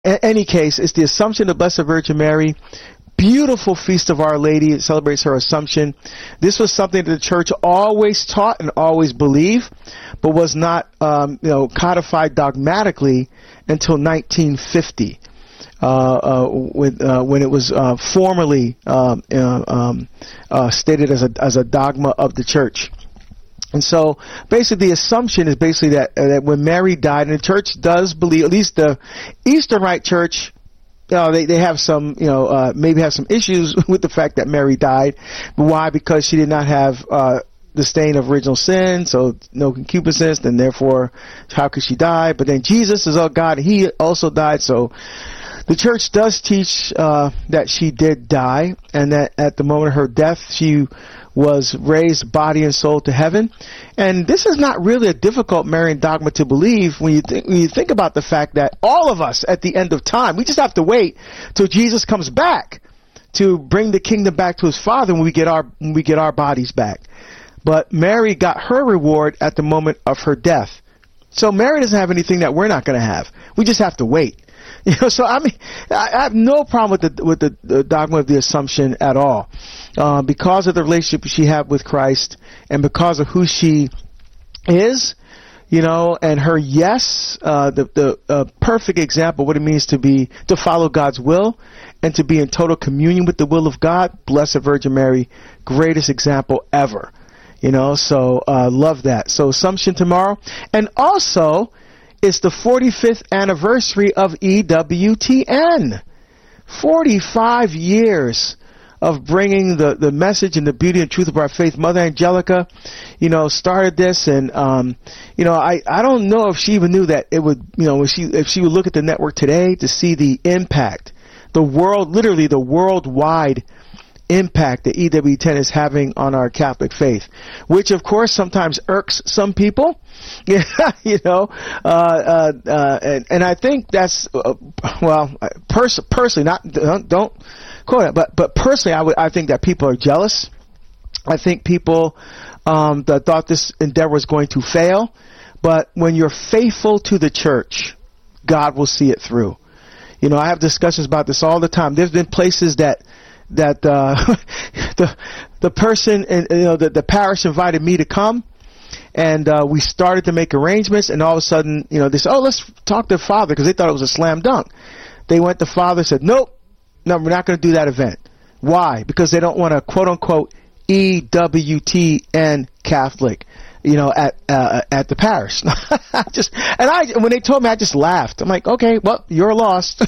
in any case, it's the Assumption of the Blessed Virgin Mary. Beautiful feast of Our Lady. It celebrates her Assumption. This was something that the church always taught and always believed, but was not, codified dogmatically until 1950, when it was formally stated as a dogma of the church. And so, basically, the assumption is basically that when Mary died, and the church does believe, at least the Eastern Rite Church, they have some, maybe have some issues with the fact that Mary died. But why? Because she did not have the stain of original sin, so no concupiscence, and therefore, how could she die? But then Jesus is all God, and he also died, so the church does teach that she did die, and that at the moment of her death, she was raised body and soul to heaven. And this is not really a difficult Marian dogma to believe when you think about the fact that all of us at the end of time, we just have to wait till Jesus comes back to bring the kingdom back to his Father when we get our bodies back. But Mary got her reward at the moment of her death. So Mary doesn't have anything that we're not going to have. We just have to wait. So I have no problem with the dogma of the Assumption at all, because of the relationship she had with Christ, and because of who she is, and her yes, the perfect example of what it means to follow God's will and to be in total communion with the will of God. Blessed Virgin Mary, greatest example ever. So love that. So Assumption tomorrow, and also, it's the 45th anniversary of EWTN. 45 years of bringing the message and the beauty and truth of our faith. Mother Angelica, started this, and I don't know if she even knew that it would, if she would look at the network today to see the impact, literally the worldwide impact that EWTN is having on our Catholic faith, which of course sometimes irks some people. And I think that's personally, don't quote it, but personally, I think that people are jealous. I think people that thought this endeavor was going to fail, but when you're faithful to the church, God will see it through. I have discussions about this all the time. There's been places that the person and the parish invited me to come, and we started to make arrangements, and all of a sudden they said, let's talk to Father, because they thought it was a slam dunk. They went to Father, said no, we're not going to do that event. Why? Because they don't want a quote unquote EWTN Catholic at the parish. When they told me, I just laughed. I'm like, okay, well, you're lost.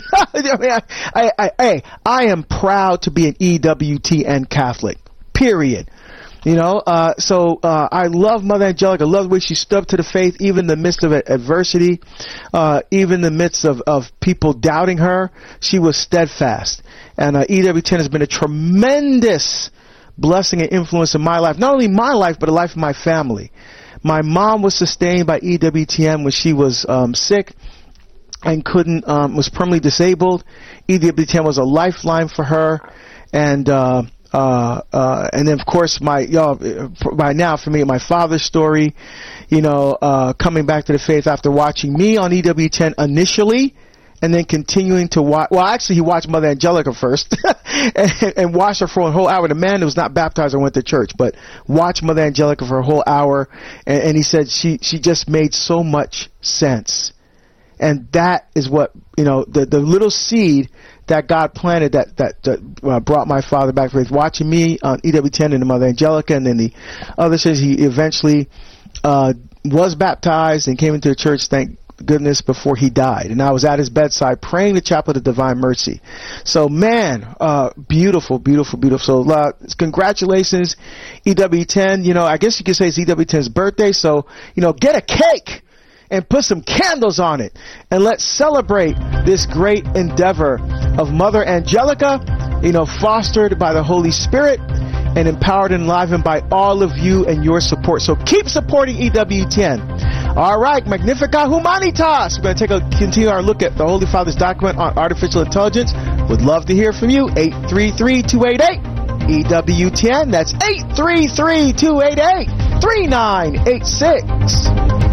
I am proud to be an EWTN Catholic, period. So I love Mother Angelica. I love the way she stood up to the faith, even in the midst of adversity, even in the midst of people doubting her. She was steadfast. And EWTN has been a tremendous blessing and influence in my life. Not only my life, but the life of my family. My mom was sustained by EWTN when she was sick and was permanently disabled. EWTN was a lifeline for her, and then of course by now for me, my father's story, coming back to the faith after watching me on EWTN initially, and then continuing to watch. Well, actually, he watched Mother Angelica first, and watched her for a whole hour. The man who was not baptized or went to church, but watched Mother Angelica for a whole hour, and he said she just made so much sense. And that is what, the little seed that God planted that brought my father back to faith. Watching me on EWTN and the Mother Angelica, and then the other says he eventually was baptized and came into the church, thank goodness, before he died. And I was at his bedside praying the Chaplet of Divine Mercy. So, man, beautiful, beautiful, beautiful. So, congratulations, EWTN. I guess you could say it's EWTN's birthday. So, get a cake and put some candles on it, and let's celebrate this great endeavor of Mother Angelica, fostered by the Holy Spirit and empowered and enlivened by all of you and your support. So keep supporting EWTN. All right, Magnificat Humanitas. We're going to continue our look at the Holy Father's document on artificial intelligence. Would love to hear from you. 833-288 EWTN. That's 833-288-3986.